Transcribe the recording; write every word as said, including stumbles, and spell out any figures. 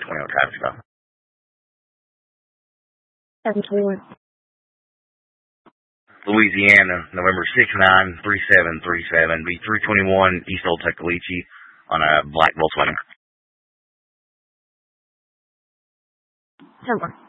twenty on traffic stop. seven twenty-one. Louisiana, November six nine three seven three seven, B three twenty-one East Old Tuckaleechee on a black Volkswagen. ten four.